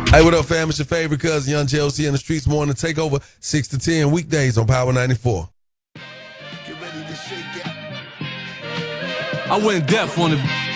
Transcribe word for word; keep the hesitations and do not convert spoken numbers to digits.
Hey, what up, fam? It's your favorite cousin, Young J O C in the streets morning takeover, six to ten weekdays on Power ninety-four. I went deaf on the